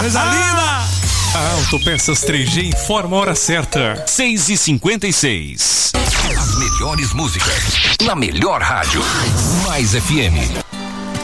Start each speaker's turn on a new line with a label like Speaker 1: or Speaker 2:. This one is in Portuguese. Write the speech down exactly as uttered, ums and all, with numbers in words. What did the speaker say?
Speaker 1: Coisa linda!
Speaker 2: Autopeças três G informa a hora certa.
Speaker 3: seis e cinquenta e seis. As melhores músicas na melhor rádio. Mais F M.